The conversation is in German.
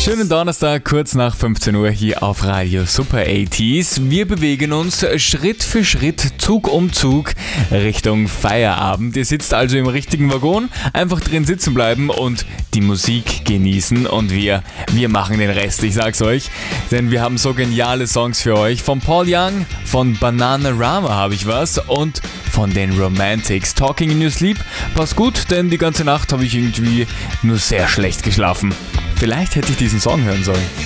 Schönen Donnerstag, kurz nach 15 Uhr hier auf Radio Super 80s. Wir bewegen uns Schritt für Schritt, Zug um Zug Richtung Feierabend. Ihr sitzt also im richtigen Waggon, einfach drin sitzen bleiben und die Musik genießen und wir machen den Rest, ich sag's euch. Denn wir haben so geniale Songs für euch. Von Paul Young, von Bananarama habe ich was und von den Romantics. Talking in Your Sleep passt gut, denn die ganze Nacht habe ich irgendwie nur sehr schlecht geschlafen. Vielleicht hätte ich diesen Song hören sollen.